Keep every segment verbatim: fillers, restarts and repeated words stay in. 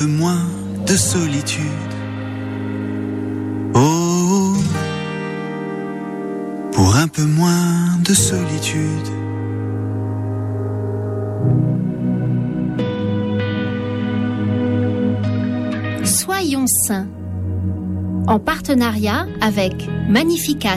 Moins de solitude. Oh, pour un peu moins de solitude. Soyons saints, en partenariat avec Magnificat.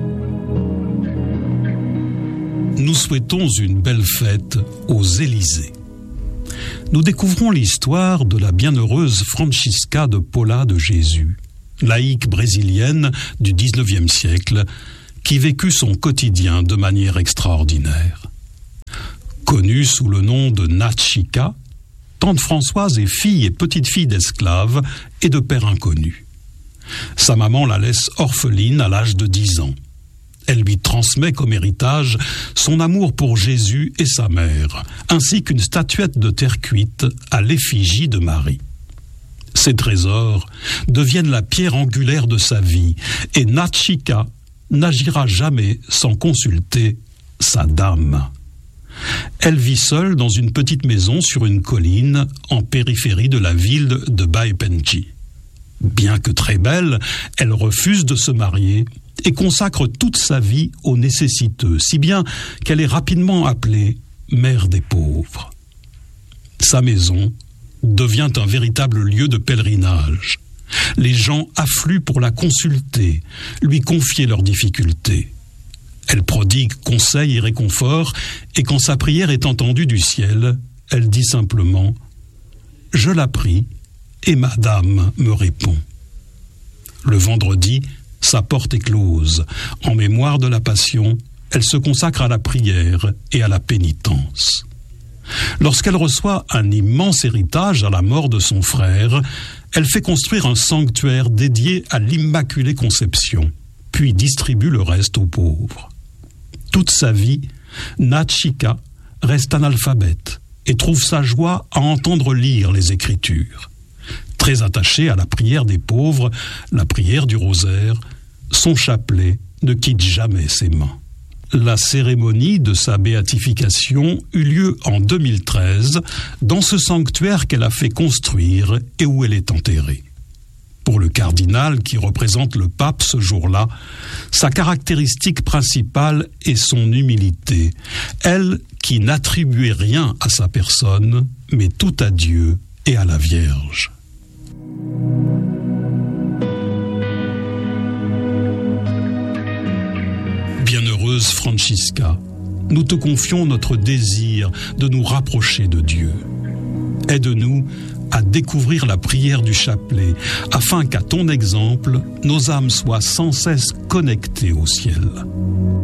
Nous souhaitons une belle fête aux Élysées. Nous découvrons l'histoire de la bienheureuse Francisca de Paula de Jésus, laïque brésilienne du dix-neuvième siècle, qui vécut son quotidien de manière extraordinaire. Connue sous le nom de Natchika, tante Françoise est fille et petite-fille d'esclaves et de père inconnu. Sa maman la laisse orpheline à l'âge de dix ans. Elle lui transmet comme héritage son amour pour Jésus et sa mère, ainsi qu'une statuette de terre cuite à l'effigie de Marie. Ces trésors deviennent la pierre angulaire de sa vie, et Natchika n'agira jamais sans consulter sa dame. Elle vit seule dans une petite maison sur une colline en périphérie de la ville de Baipenji. Bien que très belle, elle refuse de se marier et consacre toute sa vie aux nécessiteux, si bien qu'elle est rapidement appelée mère des pauvres. Sa maison devient un véritable lieu de pèlerinage. Les gens affluent pour la consulter, lui confier leurs difficultés. Elle prodigue conseils et réconfort, et quand sa prière est entendue du ciel, elle dit simplement « Je la prie, et Madame me répond ». Le vendredi, sa porte est close. En mémoire de la Passion, elle se consacre à la prière et à la pénitence. Lorsqu'elle reçoit un immense héritage à la mort de son frère, elle fait construire un sanctuaire dédié à l'Immaculée Conception, puis distribue le reste aux pauvres. Toute sa vie, Natchika reste analphabète et trouve sa joie à entendre lire les Écritures. Très attachée à la prière des pauvres, la prière du rosaire, son chapelet ne quitte jamais ses mains. La cérémonie de sa béatification eut lieu en deux mille treize dans ce sanctuaire qu'elle a fait construire et où elle est enterrée. Pour le cardinal qui représente le pape ce jour-là, sa caractéristique principale est son humilité, elle qui n'attribuait rien à sa personne, mais tout à Dieu et à la Vierge. Bienheureuse Francisca, nous te confions notre désir de nous rapprocher de Dieu. Aide-nous à découvrir la prière du chapelet, afin qu'à ton exemple, nos âmes soient sans cesse connectées au ciel.